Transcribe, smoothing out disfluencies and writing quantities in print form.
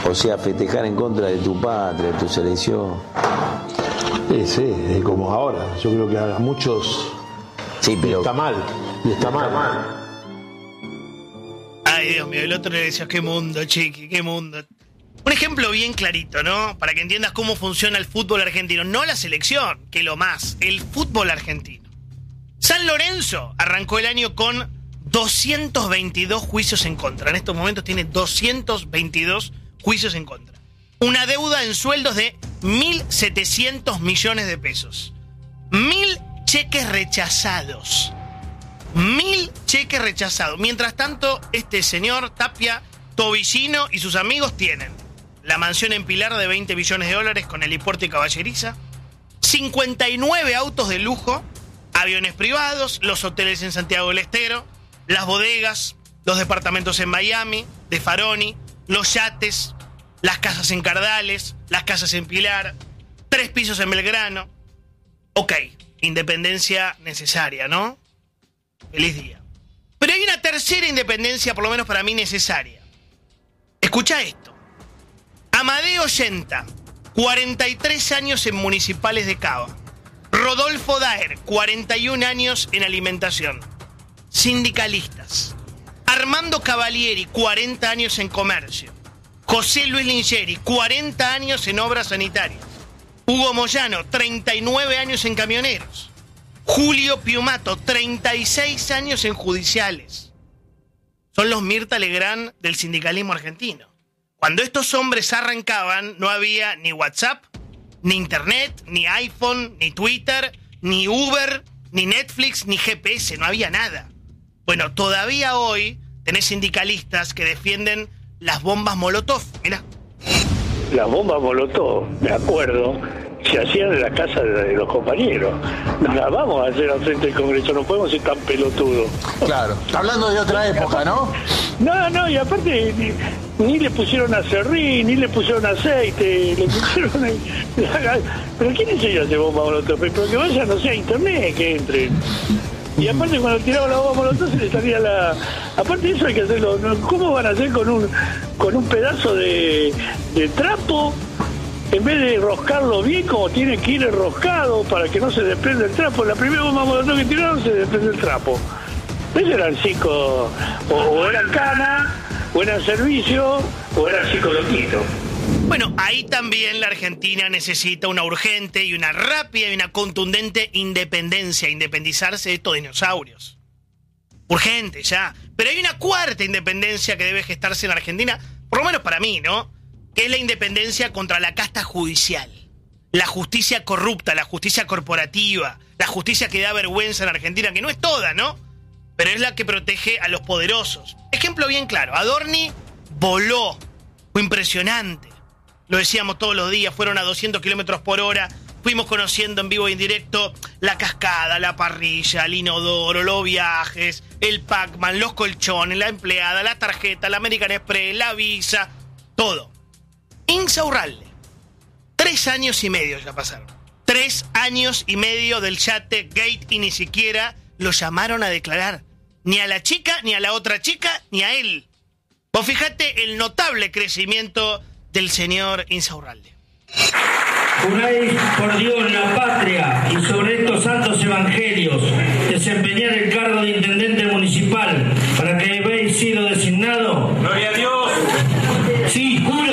O sea, festejar en contra de tu patria, de tu selección. Sí, como ahora. Yo creo que a muchos sí, pero está mal. Y está mal. Ay, Dios mío, el otro le decía, qué mundo, chiqui, qué mundo. Un ejemplo bien clarito, ¿no? Para que entiendas cómo funciona el fútbol argentino. No la selección, que lo más, el fútbol argentino. San Lorenzo arrancó el año con 222 juicios en contra. En estos momentos tiene 222 juicios en contra. Una deuda en sueldos de 1.700 millones de pesos. 1.000 cheques rechazados. 1.000 cheques rechazados. Mientras tanto, este señor Tapia, Tobillino y sus amigos tienen la mansión en Pilar de 20 billones de dólares con helipuerto y caballeriza, 59 autos de lujo, aviones privados, los hoteles en Santiago del Estero, las bodegas, los departamentos en Miami, de Faroni, los yates, las casas en Cardales, las casas en Pilar, 3 pisos en Belgrano. Ok, independencia necesaria, ¿no? Feliz día. Pero hay una tercera independencia, por lo menos para mí, necesaria. Escucha esto. Amadeo Yenta, 43 años en Municipales de Cava. Rodolfo Daer, 41 años en Alimentación. Sindicalistas. Armando Cavalieri, 40 años en Comercio. José Luis Lingeri, 40 años en Obras Sanitarias. Hugo Moyano, 39 años en Camioneros. Julio Piumato, 36 años en Judiciales. Son los Mirta Legrand del sindicalismo argentino. Cuando estos hombres arrancaban, no había ni WhatsApp, ni Internet, ni iPhone, ni Twitter, ni Uber, ni Netflix, ni GPS, no había nada. Bueno, todavía hoy tenés sindicalistas que defienden las bombas Molotov, mirá. Las bombas Molotov, de acuerdo, se hacían en la casa de los compañeros. No las vamos a hacer al frente del Congreso, no podemos ser tan pelotudos. Claro, hablando de otra época, ¿no? No, y aparte ni le pusieron acerrín, ni le pusieron aceite, le pusieron... ¿Pero quién enseña a hacer bomba Molotov? Pero que vayan, no sé, a internet, que entren. Y aparte cuando tiraban la bomba Molotov se les salía la... Aparte de eso hay que hacerlo, ¿cómo van a hacer con un pedazo de trapo? En vez de enroscarlo bien como tiene que ir enroscado para que no se desprenda el trapo. La primera bomba Molotov que tiraron se desprende el trapo. Esos eran 5, o eran cana, o eran servicio, o eran 5 loquitos. Bueno, ahí también la Argentina necesita una urgente y una rápida y una contundente independencia, independizarse de estos dinosaurios. Urgente, ya. Pero hay una cuarta independencia que debe gestarse en Argentina, por lo menos para mí, ¿no? Que es la independencia contra la casta judicial. La justicia corrupta, la justicia corporativa, la justicia que da vergüenza en Argentina, que no es toda, ¿no? Pero es la que protege a los poderosos. Ejemplo bien claro, Adorni voló, fue impresionante. Lo decíamos todos los días, fueron a 200 kilómetros por hora, fuimos conociendo en vivo y en directo la cascada, la parrilla, el inodoro, los viajes, el Pac-Man, los colchones, la empleada, la tarjeta, la American Express, la visa, todo. Insaurralde, 3 años y medio ya pasaron. 3 años y medio del yate Gate y ni siquiera lo llamaron a declarar. Ni a la chica, ni a la otra chica, ni a él. Vos fijate el notable crecimiento del señor Insaurralde. Juráis por Dios, la patria y sobre estos santos evangelios desempeñar el cargo de intendente municipal para que habéis sido designado. ¡Gloria a Dios! Sí, juro.